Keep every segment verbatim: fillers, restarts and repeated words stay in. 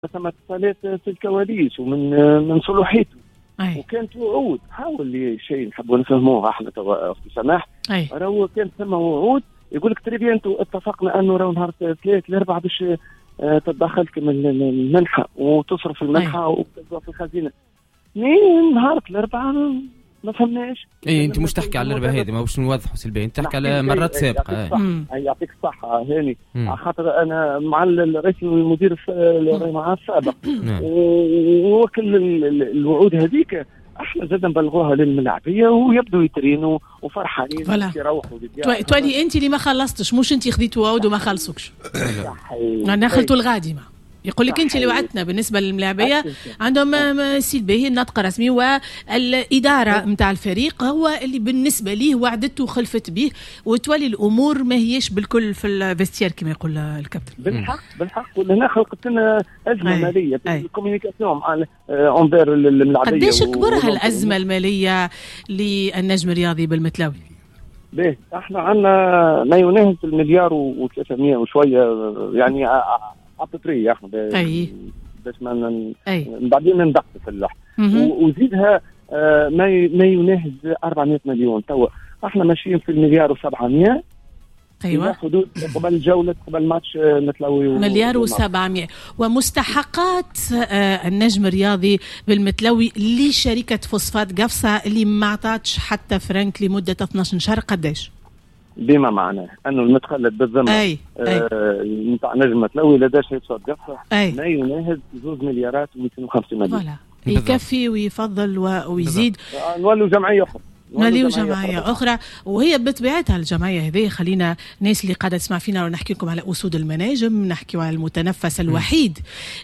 ثم اتصالات في الكواليس ومن من صلوحيته. أي. وكانت وعود حاول لي شيء نحبوا نفهموه احنا توا اختي سماح. راهو كانت ثم وعود يقول لك تريبيا انتوا اتفقنا انه راهو نهار ثلاث الاربعاء باش تتدخل لكم المنحه وتصرف المنحه وتوزع في الخزينه. من نهار الاربعاء ما فهمناش. اي انت مش تحكي على الاربعاء هذه، ما باش نوضحوا سلبي، انت تحكي على مرات سابقه. اي يعطيك الصحه هاني، على خاطر انا مع الرئيس المدير مع السابق ووكل الوعود هذيك احنا زاد نبلغوها للملاعبيه ويبدو يترينوا وفرحانين يروحوا للديار. تولي انت اللي ما خلصتش، مش انت خذيتوا وعود وما خلصوكش. انا خلطوا الغادمه. يقول لك انت اللي وعدتنا بالنسبه للملاعبيه عندهم سيل باهي النطق رسمي، والاداره نتاع الفريق هو اللي بالنسبه ليه وعدته وخلفت به، وتولي الامور ما هيش بالكل في الفيستير كما يقول الكابتن. بالحق بالحق وهنا خلقت لنا ازمه أي. ماليه في الكوميونيكاسيون مع اونفير الملاعبيه. قداش كبر هالازمه الماليه للنجم الرياضي بالمتلاوي؟ باهي احنا عندنا ما يناهز المليار وثلاثمائة وشويه يعني عطتري احنا باش ما بعدين ندق في اللحظه وزيدها آه ما ما يناهز أربعمائة مليون. توا احنا ماشيين في المليار وسبعمائة. ايوه حدود قبل جوله قبل ماتش متلوي مليار وسبعمائة. ومستحقات آه النجم الرياضي بالمتلوي لشركه فوسفات قفصه اللي ما عطاتش حتى فرنك لمده اثناشر شهر قداش؟ بما معناه انه المتخلد بالذمه اي نتاع آه نجم متلوي لدى شركه قفصه ما يناهز زوج مليارات ومئتين وخمسين مليون. يكفي ويفضل ويزيد. نولوا جمعيه اخرى ماليو جمعية أخرى، وهي بطبيعتها الجمعية هذه. خلينا ناس اللي قاعدة تسمع فينا ونحكي لكم على أسود المناجم، نحكي على المتنفس الوحيد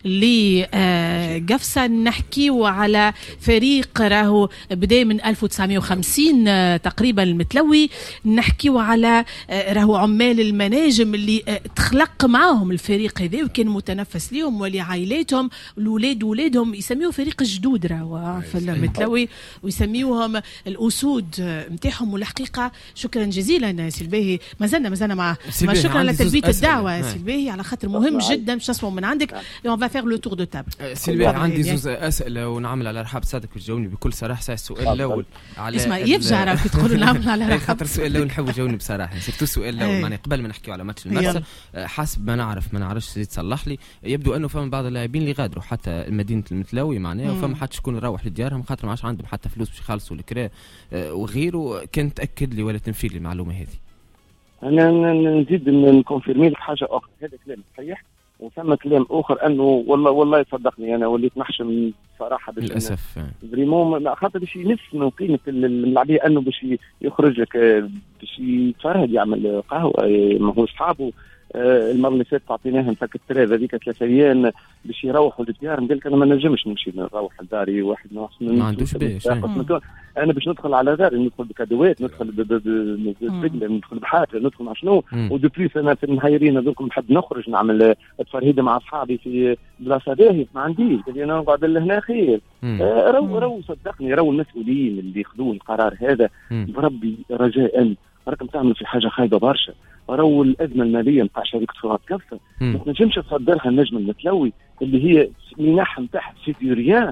لقفصة، نحكي على فريق راهو بداية من ألف وتسعمائة وخمسين تقريبا المتلوي، نحكي على راهو عمال المناجم اللي تخلق معاهم الفريق هذا وكان متنفس ليهم ولعائلاتهم الأولاد وولادهم، يسميوه فريق الجدود راهو في المتلوي ويسميوهم الأسود نتاعهم. والحقيقه شكرا جزيلا سلباهي، ما زلنا ما زلنا مع ما شكرا لتلبيه الدعوه سلباهي على خاطر مهم جدا باش نسمعوا من عندك. اون فا فيغ لو تور دو تابل. سلباهي عندي زوز اسئله ونعمل على رحاب صادق وتجاوبني بكل صراحه. السؤال الاول على اسمع يفجع راك تقولوا نعمل على رحاب خاطر السؤال الاول نحب تجاوبني بصراحه. سيرتو السؤال الاول معناها قبل ما نحكيو على ماتش المرسى، حسب ما نعرف ما نعرفش تصلح لي، يبدو انه فما بعض اللاعبين اللي غادروا حتى مدينه المتلوي معناها، وفما حتى شكون يروح لديارهم خاطر ما عادش عندهم حتى فلوس باش يخلصوا الكرا وغيره. كان تأكد لي ولا تنفي لي المعلومة هذه؟ أنا نزيد نكونفيرمي لك حاجة أخرى. هذا كلام صحيح وثم كلام آخر أنه والله والله صدقني أنا وليت نحشم صراحة للأسف فريمون خاطر باش ينس من قيمة الملاعبية أنه باش يخرج لك باش يتفرهد يعمل قهوة ما هو أصحابه. آه المره اللي فاتت عطيناهم فك التراب هذيك ثلاث ايام باش يروحوا للديار. قال لك انا ما نجمش نمشي نروح لداري واحد ما عندوش باش انا باش ندخل على داري ندخل بكادوات ندخل ببدله ندخل بحاجه ندخل مع شنو ودو بليس انا في المهيرين هذوك نحب نخرج نعمل تفرهيده مع اصحابي في بلاصه باهيه ما عنديش. قال لي انا نقعد لهنا خير. آه رو رو صدقني رو المسؤولين اللي ياخذوا القرار هذا بربي رجاء راكم تعملوا في حاجه خايبه برشا. راهو الازمه الماليه نتاع شركه فوسفات قفصه ما تنجمش تصدرها النجم المتلوي اللي هي مناحه نتاعها سيكوريان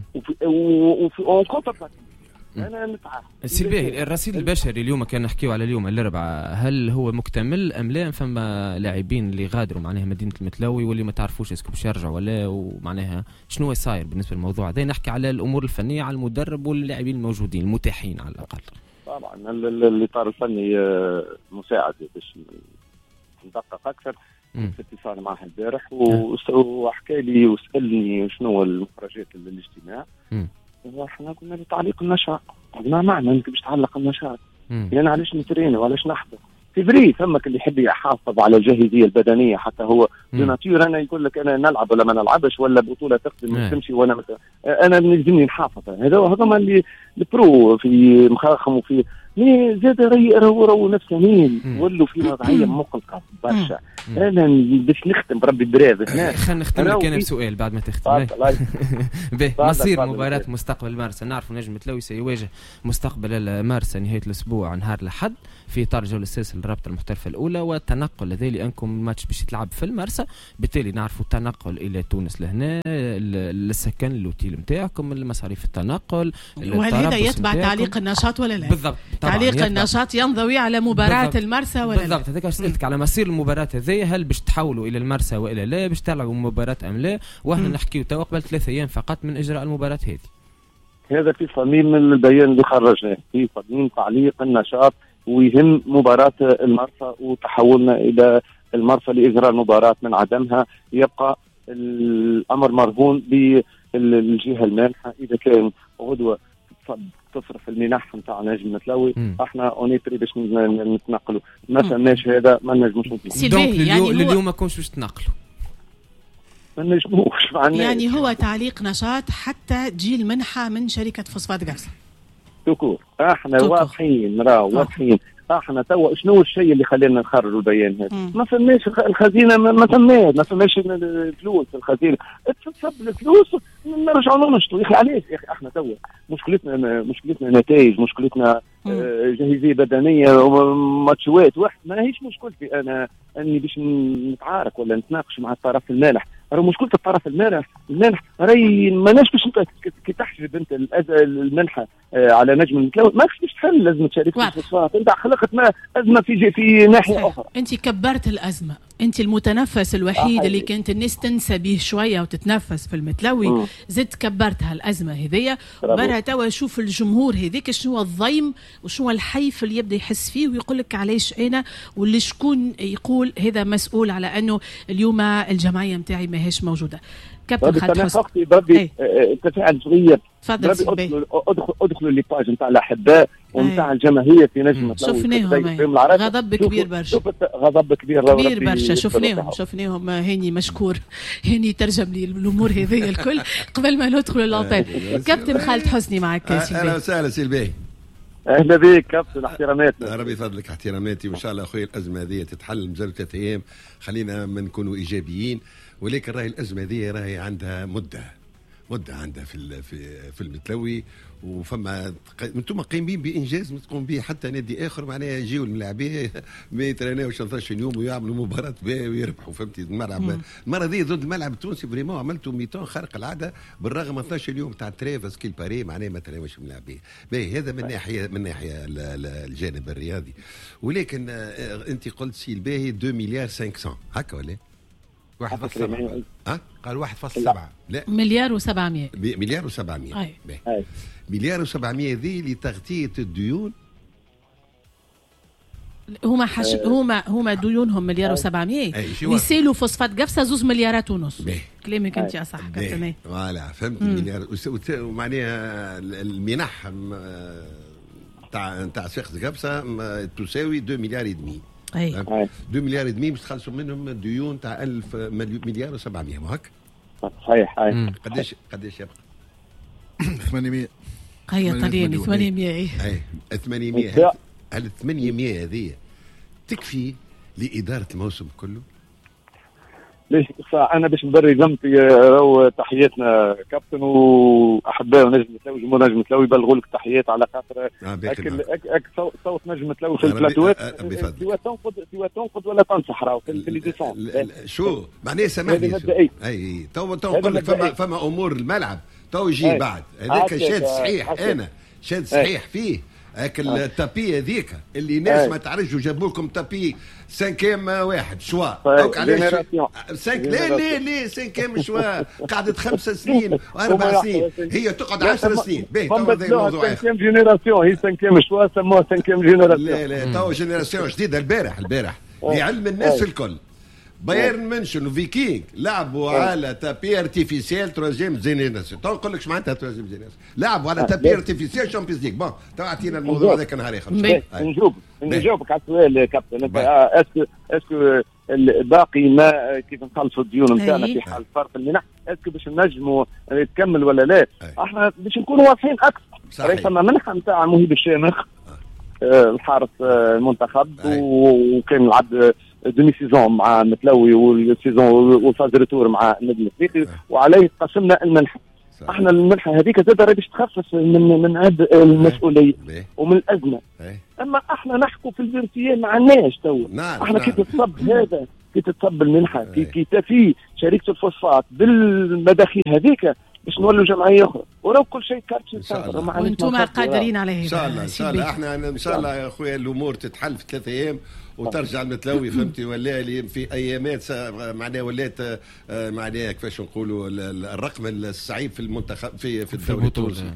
وفي اون كونتر. انا نتعرف سلبي الرصيد البشري اليوم كان نحكيو على اليوم الاربعاء، هل هو مكتمل ام لا؟ فما لاعبين اللي غادروا معناها مدينه المتلوي واللي ما تعرفوش اسكو باش يرجعوا ولا، ومعناها شنو صاير بالنسبه للموضوع هذا؟ نحكي على الامور الفنيه على المدرب واللاعبين الموجودين المتاحين على الاقل. طبعا الاطار الفني مساعد باش ندقق اكثر. في اتصال معه البارح وحكى لي وسالني شنو المخرجات الاجتماع. احنا قلنا له تعليق النشاط. ما معنى انك باش تعلق النشاط؟ يعني علاش نترينا وعلاش نحضر؟ في فري ثمك اللي يحب يحافظ على الجاهزيه البدنيه حتى هو دوناتير. انا يقول لك انا نلعب ولا ما نلعبش ولا بطوله تقدم تمشي وانا مت... انا لازمني نحافظ. هذا هذا اللي البرو في مخاخم وفي مي زاد راهو راهو نفسانيين ولوا في وضعيه مقلقه برشا. انا باش نختم بربي براز هنا خلينا نختم لك انا بسؤال بعد ما تختم. به مصير مباراه مستقبل مارسا، نعرف نجم متلوي سيواجه مستقبل مارسا نهايه الاسبوع نهار الاحد في اطار الجوله السادسه للرابطه المحترفه الاولى، والتنقل هذا لانكم الماتش باش يتلعب في المارسا، بالتالي نعرفوا التنقل الى تونس لهنا، السكن الاوتيل نتاعكم، المصاريف التنقل، وهذا يتبع تعليق النشاط ولا لا؟ بالضبط، تعليق النشاط ينضوي على مباراه المارسا ولا بالضبط. هذاك سالتك على مصير المباراه هذه، هل باش تحولوا الى المارسا والا لا، باش تلعبوا مباراه ام لا؟ واحنا نحكيو تو قبل ثلاثة ايام فقط من اجراء المباراه هذه. هذا في صميم من البيان اللي خرجناه، في صميم تعليق النشاط ويهم مباراة المرسى وتحولنا إلى المرسى لإجراء المباراة من عدمها. يبقى الأمر مرهون بالجهة المانحة، إذا كان غدوة تصرف المنح نتاع نجم متلوي احنا اونيتري باش نتنقلوا، ما فماش هذا ما نجموش نتنقلوا. دونك يعني اليوم ما كونش باش تنقلوا، ما نجموش يعني هو تعليق نشاط حتى تجي المنحة من شركة فوسفات قفصة. تكور احنا واضحين راهو واضحين. احنا توا شنو الشيء اللي خلينا نخرجوا البيان هذا؟ ما فماش الخزينه، ما فماش ما فماش الفلوس الخزينه تصب الفلوس نرجعوا ننشطوا. يا اخي علاش يا اخي احنا توا مشكلتنا مشكلتنا نتائج، مشكلتنا جاهزيه بدنيه وماتشوات واحد. ما هيش مشكلتي انا اني باش نتعارك ولا نتناقش مع الطرف المالح، راه مشكله الطرف المالح المالح راهي ماناش باش انت كي تحجب انت المنحه على نجم المتلوي ماكش باش تحل لازم تشارك في التصفيات. انت خلقت ما ازمه في في ناحيه صحيح. اخرى انت كبرت الازمه، انت المتنفس الوحيد آه اللي كانت الناس تنسى به شويه وتتنفس في المتلوي، زدت كبرتها الازمه هذيا. برا توا شوف الجمهور هذيك شنو الضيم وشنو الحيف اللي يبدا يحس فيه ويقول لك علاش انا، واللي شكون يقول هذا مسؤول على انه اليوم الجمعيه نتاعي ماهيش موجوده. كابتن خالد حسن وقتي بربي تفاعل صغير، تفضل ادخلوا ادخلوا لي باج نتاع الاحباء ونتاع الجماهير في نجم متلوي. شفناهم غضب كبير برشا، غضب كبير كبير برشا. شفناهم شفناهم هاني مشكور، هاني ترجم لي الامور هذه الكل قبل ما ندخل اللونتين. كابتن خالد حسني معك. اهلا وسهلا سيلبي. اهلا بك كابتن، احتراماتنا. ربي يفضلك احتراماتي، وان شاء الله اخويا الازمه هذه تتحل مازال ثلاث ايام، خلينا ما نكونوا ايجابيين. ولكن راهي الازمه هذه راهي عندها مده مده عندها في في في المتلوي، وفما انتم قايمين بانجاز ما تقوم به حتى نادي اخر معناها يجيو الملاعبيه ما يتريناوش ثلاثة عشر يوم ويعملوا مباراه باهيه ويربحوا. فهمتي الملعب المره ذي ضد الملعب التونسي فريمون عملتوا ميتون خارق العاده بالرغم من اثناش عشر يوم تاع تريفاس كيل باري معناها ما تريناوش الملاعبيه باهي. هذا من ناحيه من ناحيه الجانب الرياضي. ولكن انت قلت سي الباهي اثنين مليار وخمسمائة هكا ولا واحد فاصلة سبعة ها قال واحد فاصلة سبعة لا مليار وسبعمية مليار وسبعمية أي. مليار وسبعمية ذي لتغطية الديون. هما حش... هما هما ديونهم مليار وسبعمية ويسيلوا فوسفات قفصة زوز مليارات ونص. كلامك انت صح كابتن. فوالا فهمت. مليار ومعناها المنح تاع تاع شخص قفصة تساوي اثنين مليار ودمي. اي اثنين مليار ودمي باش تخلصوا منهم ديون تاع ألف مليار وسبعمية مو هكا؟ صحيح. هاي قداش قداش يبقى؟ ثمانمائة. هيا طلياني ثمانمائة. اي ثمانمائة. هل ثمانمائة هذه تكفي لإدارة الموسم كله؟ ليش انا باش نبري ذمتي راهو تحياتنا كابتن واحباء ونجم متلوي جمهور نجم متلوي يبلغوا لك تحيات على خاطر اكل اك صوت نجم متلوي في البلاتوات سواء تنقد سواء تنقد ولا تنصح راهو في لي ديسون. شو معناه سامحني اي تو تو نقول لك فما فما امور الملعب تو يجي بعد هذاك شاد صحيح انا شاد صحيح فيه اكل التابي هذيك اللي ناس ما تعرفش جابوا لكم تابي سانكيم واحد شوا دوك علاش سانك لا لا لا سانكيم شوا قعدت خمس سنين واربع سنين هي تقعد عشر سنين باهي تو هذا الموضوع سانكيم جينيراسيون هي سانكيم شوا سموها سانكيم جينيراسيون. لا لا تو جينيراسيون جديده البارح البارح لعلم الناس الكل. بايرن ميونخ وفيكينغ لعبوا على تابي ارتيفيسيال تروزيام جينيراسيون. تو نقول لك معناتها تروزيام جينيراسيون لعبوا على تابي ارتيفيسيال شامبيونز ليغ. بون تو اعطينا الموضوع هذاك نهار اخر. نجاوبك نجاوبك على السؤال كابتن. انت اسكو اسكو الباقي ما كيف نخلصوا الديون نتاعنا في حال فرق المنح اسكو باش نجموا نكمل ولا لا؟ احنا باش نكونوا واضحين اكثر. صحيح. ثم منحه نتاع مهيب الشامخ الحارس المنتخب وكان لعب دومي سيزون مع متلوي والسيزون والفاز ريتور مع النادي الافريقي وعليه قسمنا المنحه. صحيح. احنا المنحه هذيك زاد باش تخفف من من عبء المسؤوليه ومن الازمه. أي. اما احنا نحكوا في الفيرتيال ما عندناش تو. نعم. احنا نعم. كي تتصب هذا كي تتصب المنحه كي, كي تفي شركه الفوسفات بالمداخيل هذيك باش نولوا جمعيه اخرى ولو كل شيء كارت ان شاء الله وانتم قادرين عليه. ان شاء الله ان شاء الله احنا ان شاء الله يا اخويا الامور تتحل في ثلاثة ايام وترجع المتلوي فهمتي ولا في ايامات معناها ولات معناها كيفاش نقولوا الرقم الصعيب في المنتخب في في الدوري التونسي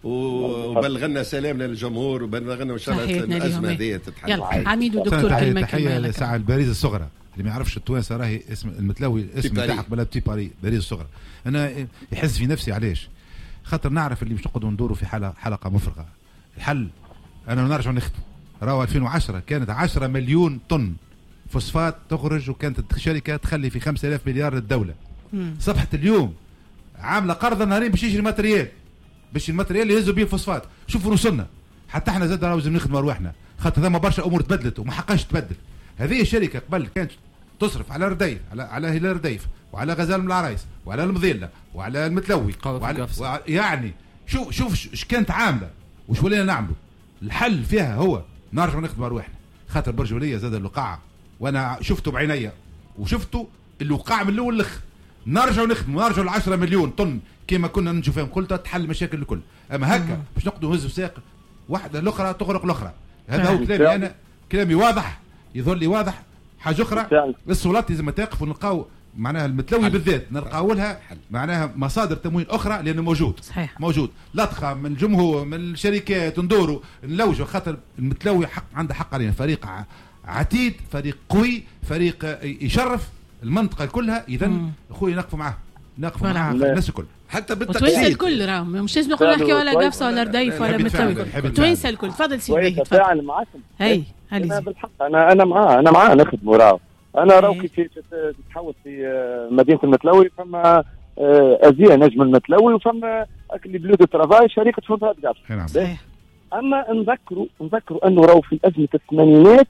وبلغنا سلامنا للجمهور وبلغنا ان شاء الله الازمه هذه تتحل. يلا عميد ودكتور كلمه تحيه لساعه الباريس الصغرى اللي ما يعرفش التوانسه راهي اسم المتلوي اسم يلتحق بلا بتي باري باريس الصغرى. انا يحس في نفسي علاش خاطر نعرف اللي مش نقعدوا ندوروا في حلقه حلقه مفرغه. الحل انا نرجع نختم راهو ألفين وعشرة كانت عشرة مليون طن فوسفات تخرج وكانت الشركه تخلي في خمسة آلاف مليار للدوله. صبحت اليوم عامله قرض نهارين باش يجي الماتريال باش الماتريال اللي يهزوا به الفوسفات. شوفوا وصلنا حتى احنا زاد راهو لازم نخدموا ارواحنا خاطر ثم برشا امور تبدلت وما حقاش تبدل. هذه الشركه قبل كانت تصرف على رديف على على هلال رديف وعلى غزال من العرايس وعلى المضيله وعلى المتلوي وعلى وعلى يعني شوف شوف ايش كانت عامله وش ولينا نعملوا. الحل فيها هو نرجع نخدموا ارواحنا خاطر برجوليه زاد الوقاعه وانا شفته بعينيا وشفته الوقاع من الاول للاخر. نرجعوا نخدموا نرجعوا ل عشرة مليون طن كما كنا نشوفهم قلت تحل المشاكل الكل. اما هكا باش نقعدوا نهزوا ساق واحده الاخرى تغرق الاخرى. هذا هو كلامي انا كلامي واضح يظل لي واضح. حاجه اخرى السلطات لازم تقف ونلقاو معناها المتلوي بالذات نلقاو لها معناها مصادر تمويل اخرى لانه موجود. صحيح. موجود لطخه من الجمهور من الشركات ندوروا نلوجوا خاطر المتلوي حق عنده حق علينا. فريق عتيد فريق قوي فريق يشرف المنطقه كلها. اذا خويا نقفوا معاه نقفوا معاه الناس الكل حتى بالتقسيم توينسى الكل راهم مش لازم نقول نحكي ولا قفصه ولا رديف ولا متلوي توينسى الكل. تفضل سيدي تفضل معاكم. هي انا بالحق انا انا معاه انا معاه نخدموا راهو. انا راهو كي تتحول في مدينه المتلوي فما ازيه نجم المتلوي وفما اللي بلود ترافاي شركه فوسفات قفص. اما نذكروا نذكروا انه راهو في ازمه الثمانينات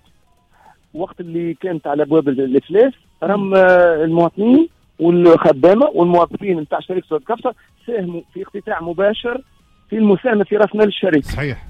وقت اللي كانت على ابواب الافلاس راهم المواطنين والخدامه والموظفين نتاع شركه فوسفات قفص ساهموا في اقتطاع مباشر في المساهمه في راس مال الشركه. صحيح.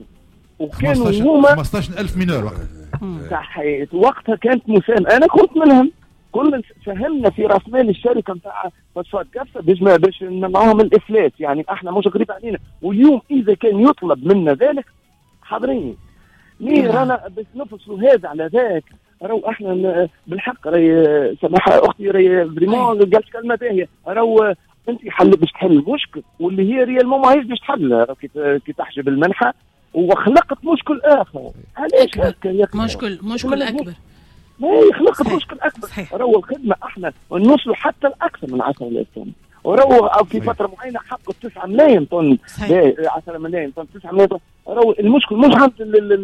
وكانوا هما خمسطاش ألف مليار وقتها. صحيح. وقتها كانت مساهمه انا كنت منهم كنا ساهمنا في راس مال الشركه نتاع فوسفات قفص باش باش نمنعوهم الافلاس. يعني احنا مش غريب علينا. واليوم اذا كان يطلب منا ذلك حاضرين مين رانا باش نفصلوا هذا على ذاك. راهو احنا بالحق راهي سماحه اختي راهي فريمون قالت كلمه باهيه. راهو انت حل باش تحل المشكل واللي هي ريالمون ماهيش باش تحل كي تحجب المنحه وخلقت مشكل اخر. علاش هكا مشكل مشكل اكبر ما خلقت مشكل اكبر. راهو الخدمه احنا نوصلوا حتى الاكثر من عشرة آلاف طن وراهو في فتره معينه حققوا تسعة ملايين طن عشرة ملايين طن تسعة ملايين طن. راهو المشكل مش عند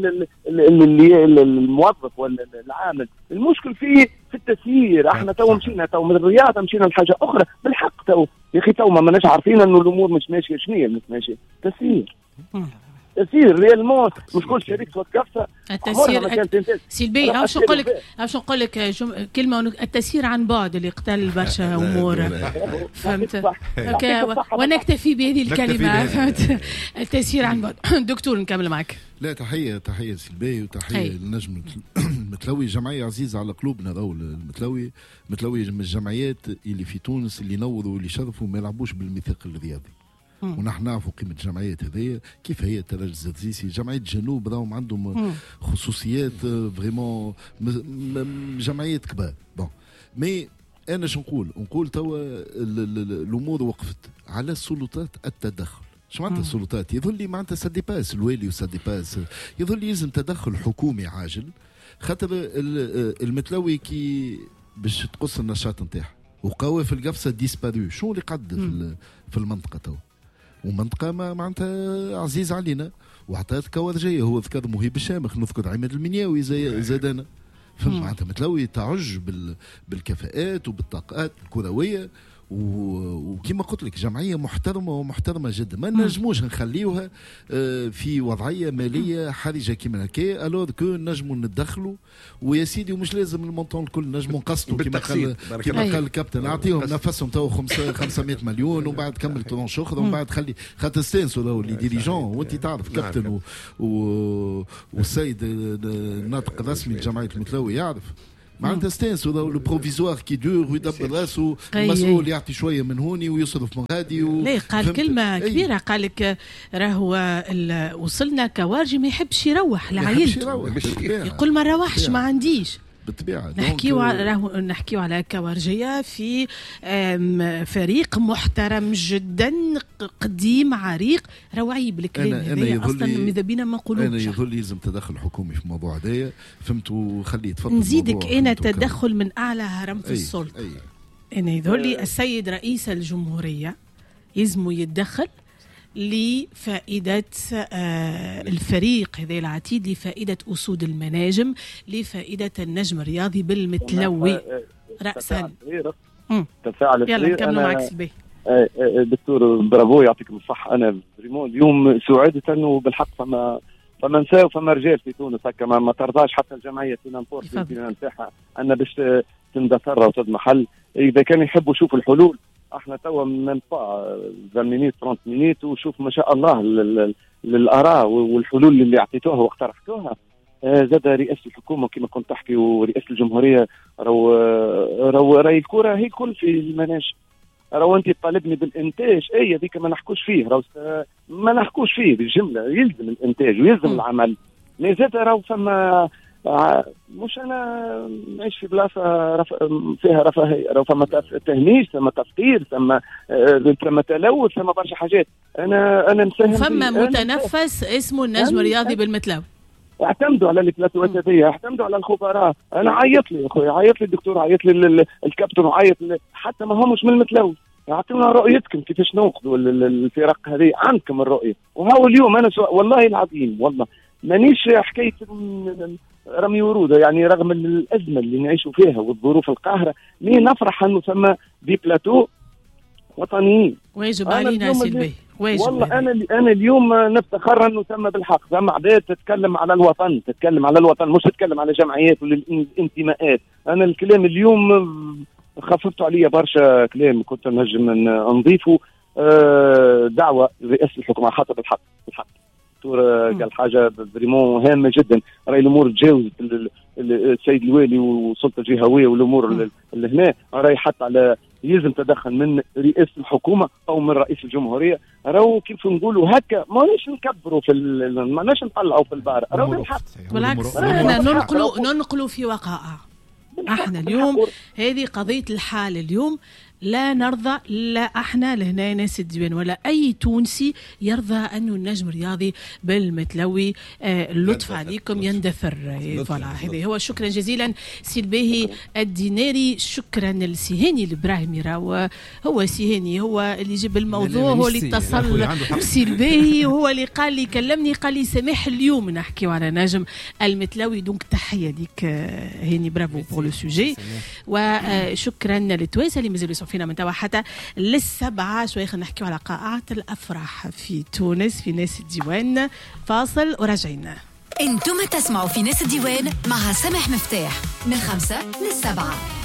الموظف ولا العامل. المشكل في في التسيير. احنا تو مشينا تو من الرياضه مشينا لحاجه اخرى بالحق. تو يا اخي تو ما ماناش عارفين انه الامور مش ماشيه. شنو هي مش ماشيه؟ تسيير تسير ريالمون مش كل شركه توقفها التسيير سلبي. او شو نقول لك او شو نقول لك كلمه التسيير عن بعد اللي قتل برشا امور. فهمت ونكتفي بهذه الكلمه. فهمت التسيير عن بعد. دكتور نكمل معك. لا تحيه تحيه سلبي وتحيه للنجم المتلوي. جمعيه عزيزه على قلوبنا ذو المتلوي. متلوي من الجمعيات اللي في تونس اللي نوضوا واللي شرفوا ما يلعبوش بالميثاق الرياضي. ونحن نعرفوا قيمه الجمعيات هذيا كيف هي تراج الزرزيسي. جمعيه الجنوب راهم عندهم خصوصيات فريمون جمعيات كبار. بون مي انا شو نقول نقول توا الامور وقفت على السلطات التدخل. شو معناتها السلطات؟ يظل لي معناتها ساديباس الوالي وساديباس يظل لي لازم تدخل حكومي عاجل خاطر المتلوي كي باش تقص النشاط نتاعها وقوافل القفصه ديسبارو. شو اللي قد في في المنطقه تو ومنطقه ما معناتها عزيز علينا وحتى كورجيه. هو ذكر مهيب الشامخ نذكر عماد المنياوي زي زادنا. فمعناتها متلوي تعج بال بالكفاءات وبالطاقات الكرويه وكما قلت لك جمعيه محترمه ومحترمه جدا، ما نجموش نخليوها في وضعيه ماليه حرجه كما هكا، الوغ كو نجموا ندخلوا ويا سيدي، ومش لازم المونطون الكل نجموا نقسطوا كما قال كما قال الكابتن، نعطيهم نفسهم تو خمسمائة مليون ومن بعد كمل ترونش اخرى ومن بعد خلي خاطر استانسوا لو لي ديريجون، وانت تعرف كابتن والسيد الناطق الرسمي لجمعيه المتلوي يعرف معناتها استانسوا لو البروفيزوار كي دور ويدبر راسه، المسؤول يعطي شويه من هوني ويصرف من غادي و... لا قال كلمه كبيره، قال لك راهو وصلنا كوارجي ما يحبش يروح لعائلته، يقول ما نروحش ما عنديش بالطبيعه. نحكيو على نحكيو على كوارجيه في فريق محترم جدا قديم عريق، روعي بالكلام هذا اصلا ماذا بينا ما نقولوش. انا يظل لازم تدخل حكومي في الموضوع هذايا، فهمتوا؟ خليه تفضل. نزيدك انا تدخل من اعلى هرم في السلطه. أي. انا يظل لي السيد رئيس الجمهوريه يلزم يتدخل لفائدة الفريق هذا العتيد، لفائدة أسود المناجم، لفائدة النجم الرياضي بالمتلوي رأسا. تفاعل يلا نكملوا معك سلبي. دكتور برافو يعطيكم الصحة. أنا بريمون اليوم سعادة وبالحق فما فما نساء وفما رجال في تونس هكا ما ترضاش حتى الجمعية تنفور في نتاعها أن باش تندثر وتضمحل. إذا كانوا يحبوا يشوفوا الحلول، احنا توا من عشرين مينيت ثلاثين مينيت وشوف ما شاء الله للاراء والحلول اللي اعطيتوها واقترحتوها. زاد رئاسه الحكومه كما كنت تحكي ورئاسه الجمهوريه، راهو راهو راهي الكره هي الكل في المناجم. راهو انت تطالبني بالانتاج، اي هذيك ما نحكوش فيه، راهو ما نحكوش فيه بالجمله، يلزم الانتاج ويلزم العمل. ما زاد راهو فما مش انا نعيش في بلاصه رف... فيها رفاهيه، راهو فما تهميش، ثم تفكير، ثم ثم تلوث، ثم برشا حاجات. انا انا مساهم فما متنفس اسمه النجم الرياضي بالمتلوي. اعتمدوا على البلاتوات هذيا، اعتمدوا على الخبراء. انا عيط لي اخويا، عيط لي الدكتور، عيط لي الكابتن، وعيط حتى ما همش من المتلوي، اعطونا رؤيتكم كيفاش نوقفوا الفرق هذه. عندكم الرؤيه، وهو اليوم انا سو... والله العظيم والله مانيش حكايه رمي وروده، يعني رغم الازمه اللي نعيشوا فيها والظروف القاهره، مي نفرح انه ثم دي بلاتو وطنيين. واجب علينا سلبي، واجب. والله انا انا اليوم نفتخر انه ثم بالحق ثم عباد تتكلم على الوطن، تتكلم على الوطن، مش تتكلم على جمعيات ولا الانتماءات. انا الكلام اليوم خففتوا عليا برشا كلام كنت نجم نضيفه. دعوه رئاسه الحكومه خاطر بالحق بالحق قال حاجه بريمون هامه جدا. راهي الامور تجاوزت السيد الوالي والسلطه الجهويه والامور اللي هنا، راهي حتى على يلزم تدخل من رئاسه الحكومه او من رئيس الجمهوريه. راهو كيف نقولوا هكا ماناش نكبروا في ماناش نطلعوا في البار، راهو بالحق بالعكس احنا ننقلوا ننقلوا في وقائع. احنا اليوم هذه قضيه الحال اليوم، لا نرضى، لا احنا لهنا ناس الديوان ولا اي تونسي يرضى انه النجم الرياضي بالمتلوي آه اللطف عليكم يندثر. فوالا هذا هو. شكرا جزيلا سي الباهي الديناري، شكرا لسيهاني الابراهيمي. راهو هو سيهاني هو اللي جاب الموضوع، هو اللي اتصل سي الباهي، هو اللي قال لي كلمني قال لي سماح اليوم نحكيو على نجم المتلوي. دونك تحيه ليك هاني، برافو بور لو سوجي. وشكرا للتوانسه اللي مازالوا فينا من توا حتى للسبعة شوية. خلينا نحكيو على قاعات الأفراح في تونس في ناس الديوان. فاصل وراجعين. انتم تسمعوا في ناس الديوان مع سامح مفتاح من خمسة للسبعة.